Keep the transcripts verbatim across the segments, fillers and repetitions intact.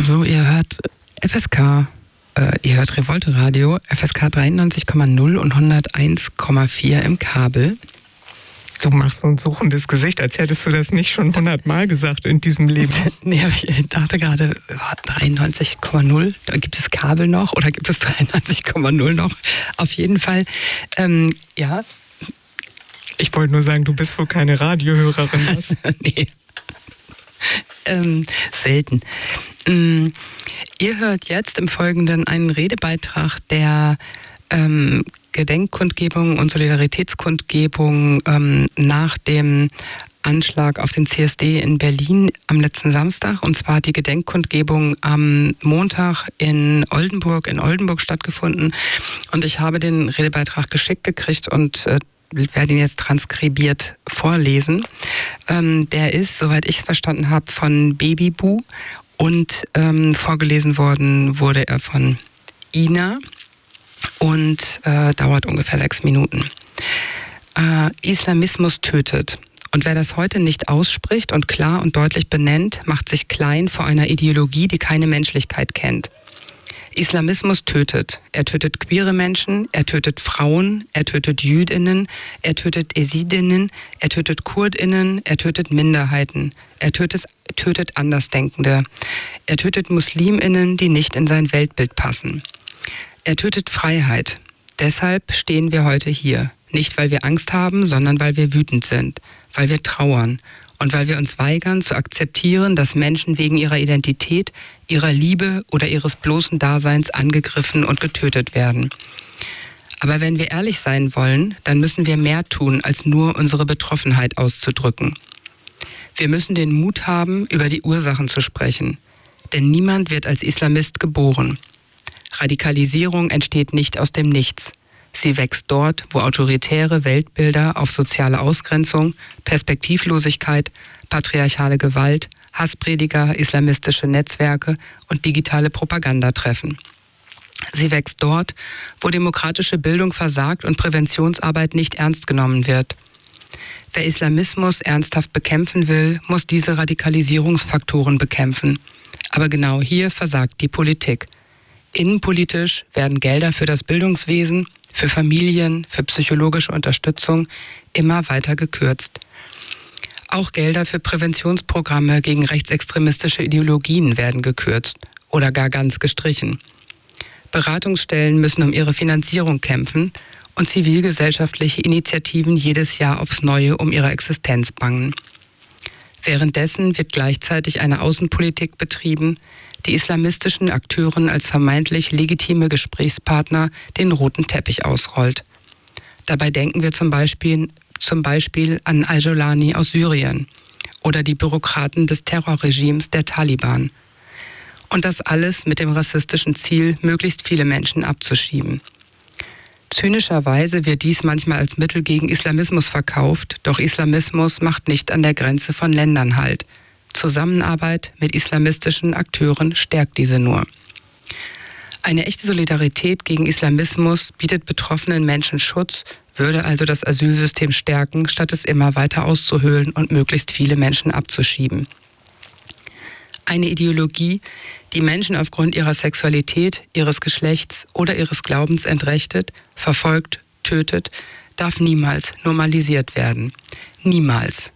So, ihr hört F S K, äh, ihr hört Revolte Radio, F S K dreiundneunzig Komma null und hunderteins Komma vier im Kabel. Du machst so ein suchendes Gesicht, als hättest du das nicht schon hundertmal gesagt in diesem Leben. Nee, ich dachte gerade, dreiundneunzig Komma null, da gibt es Kabel noch oder gibt es dreiundneunzig Komma null noch? Auf jeden Fall, ähm, ja. Ich wollte nur sagen, du bist wohl keine Radiohörerin. Was? Nee. Ähm, selten. Ähm, ihr hört jetzt im Folgenden einen Redebeitrag der ähm, Gedenkkundgebung und Solidaritätskundgebung ähm, nach dem Anschlag auf den C S D in Berlin am letzten Samstag. Und zwar hat die Gedenkkundgebung am Montag in Oldenburg, in Oldenburg stattgefunden. Und ich habe den Redebeitrag geschickt gekriegt und äh, werde ihn jetzt transkribiert vorlesen. Ähm, der ist, soweit ich es verstanden habe, von Babybu und ähm, vorgelesen worden wurde er von Ina und äh, dauert ungefähr sechs Minuten. Äh, Islamismus tötet. Und wer das heute nicht ausspricht und klar und deutlich benennt, macht sich klein vor einer Ideologie, die keine Menschlichkeit kennt. Islamismus tötet. Er tötet queere Menschen, er tötet Frauen, er tötet Jüdinnen, er tötet Esidinnen, er tötet Kurdinnen, er tötet Minderheiten, er tötet, tötet Andersdenkende, er tötet Musliminnen, die nicht in sein Weltbild passen. Er tötet Freiheit. Deshalb stehen wir heute hier. Nicht, weil wir Angst haben, sondern weil wir wütend sind, weil wir trauern. Und weil wir uns weigern zu akzeptieren, dass Menschen wegen ihrer Identität, ihrer Liebe oder ihres bloßen Daseins angegriffen und getötet werden. Aber wenn wir ehrlich sein wollen, dann müssen wir mehr tun, als nur unsere Betroffenheit auszudrücken. Wir müssen den Mut haben, über die Ursachen zu sprechen. Denn niemand wird als Islamist geboren. Radikalisierung entsteht nicht aus dem Nichts. Sie wächst dort, wo autoritäre Weltbilder auf soziale Ausgrenzung, Perspektivlosigkeit, patriarchale Gewalt, Hassprediger, islamistische Netzwerke und digitale Propaganda treffen. Sie wächst dort, wo demokratische Bildung versagt und Präventionsarbeit nicht ernst genommen wird. Wer Islamismus ernsthaft bekämpfen will, muss diese Radikalisierungsfaktoren bekämpfen. Aber genau hier versagt die Politik. Innenpolitisch werden Gelder für das Bildungswesen, für Familien, für psychologische Unterstützung immer weiter gekürzt. Auch Gelder für Präventionsprogramme gegen rechtsextremistische Ideologien werden gekürzt oder gar ganz gestrichen. Beratungsstellen müssen um ihre Finanzierung kämpfen und zivilgesellschaftliche Initiativen jedes Jahr aufs Neue um ihre Existenz bangen. Währenddessen wird gleichzeitig eine Außenpolitik betrieben, die islamistischen Akteuren als vermeintlich legitime Gesprächspartner den roten Teppich ausrollt. Dabei denken wir zum Beispiel, zum Beispiel an Al-Jolani aus Syrien oder die Bürokraten des Terrorregimes der Taliban. Und das alles mit dem rassistischen Ziel, möglichst viele Menschen abzuschieben. Zynischerweise wird dies manchmal als Mittel gegen Islamismus verkauft, doch Islamismus macht nicht an der Grenze von Ländern Halt. Zusammenarbeit mit islamistischen Akteuren stärkt diese nur. Eine echte Solidarität gegen Islamismus bietet betroffenen Menschen Schutz, würde also das Asylsystem stärken, statt es immer weiter auszuhöhlen und möglichst viele Menschen abzuschieben. Eine Ideologie, die Menschen aufgrund ihrer Sexualität, ihres Geschlechts oder ihres Glaubens entrechtet, verfolgt, tötet, darf niemals normalisiert werden. Niemals.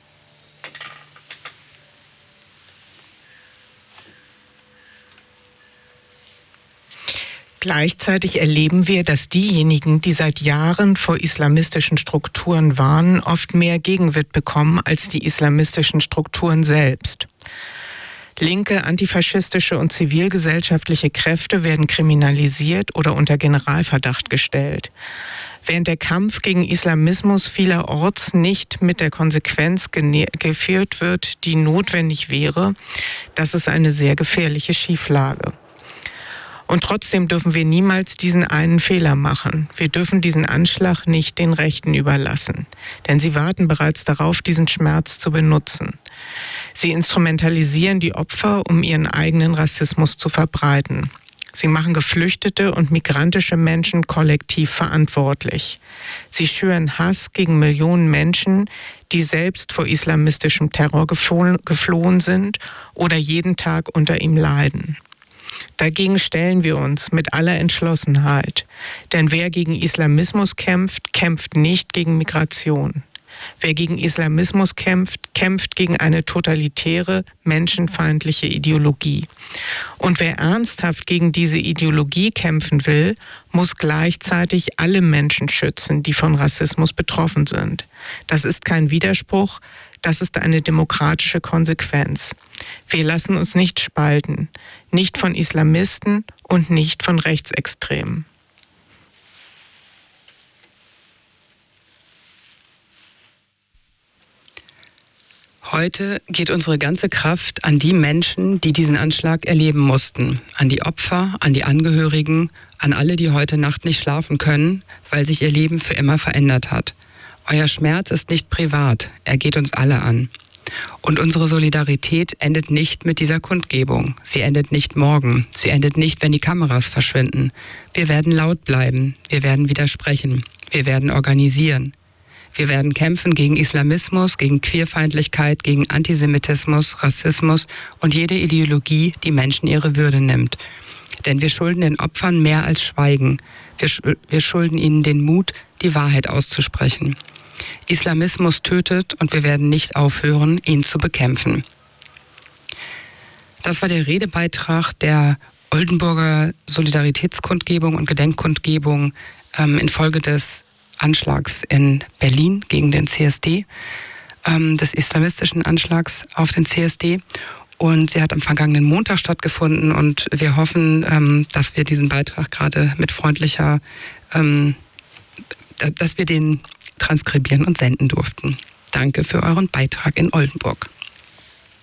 Gleichzeitig erleben wir, dass diejenigen, die seit Jahren vor islamistischen Strukturen warnen, oft mehr Gegenwind bekommen als die islamistischen Strukturen selbst. Linke, antifaschistische und zivilgesellschaftliche Kräfte werden kriminalisiert oder unter Generalverdacht gestellt. Während der Kampf gegen Islamismus vielerorts nicht mit der Konsequenz gene- geführt wird, die notwendig wäre, das ist eine sehr gefährliche Schieflage. Und trotzdem dürfen wir niemals diesen einen Fehler machen. Wir dürfen diesen Anschlag nicht den Rechten überlassen. Denn sie warten bereits darauf, diesen Schmerz zu benutzen. Sie instrumentalisieren die Opfer, um ihren eigenen Rassismus zu verbreiten. Sie machen geflüchtete und migrantische Menschen kollektiv verantwortlich. Sie schüren Hass gegen Millionen Menschen, die selbst vor islamistischem Terror geflohen, geflohen sind oder jeden Tag unter ihm leiden. Dagegen stellen wir uns mit aller Entschlossenheit, denn wer gegen Islamismus kämpft, kämpft nicht gegen Migration. Wer gegen Islamismus kämpft, kämpft gegen eine totalitäre, menschenfeindliche Ideologie. Und wer ernsthaft gegen diese Ideologie kämpfen will, muss gleichzeitig alle Menschen schützen, die von Rassismus betroffen sind. Das ist kein Widerspruch, das ist eine demokratische Konsequenz. Wir lassen uns nicht spalten, nicht von Islamisten und nicht von Rechtsextremen. Heute geht unsere ganze Kraft an die Menschen, die diesen Anschlag erleben mussten. An die Opfer, an die Angehörigen, an alle, die heute Nacht nicht schlafen können, weil sich ihr Leben für immer verändert hat. Euer Schmerz ist nicht privat, er geht uns alle an. Und unsere Solidarität endet nicht mit dieser Kundgebung. Sie endet nicht morgen. Sie endet nicht, wenn die Kameras verschwinden. Wir werden laut bleiben. Wir werden widersprechen. Wir werden organisieren. Wir werden kämpfen gegen Islamismus, gegen Queerfeindlichkeit, gegen Antisemitismus, Rassismus und jede Ideologie, die Menschen ihre Würde nimmt. Denn wir schulden den Opfern mehr als Schweigen. Wir, wir schulden ihnen den Mut, die Wahrheit auszusprechen. Islamismus tötet und wir werden nicht aufhören, ihn zu bekämpfen. Das war der Redebeitrag der Oldenburger Solidaritätskundgebung und Gedenkkundgebung ähm, infolge des Anschlags in Berlin gegen den C S D, ähm, des islamistischen Anschlags auf den C S D. Und sie hat am vergangenen Montag stattgefunden und wir hoffen, ähm, dass wir diesen Beitrag gerade mit freundlicher, ähm, dass wir den transkribieren und senden durften. Danke für euren Beitrag in Oldenburg.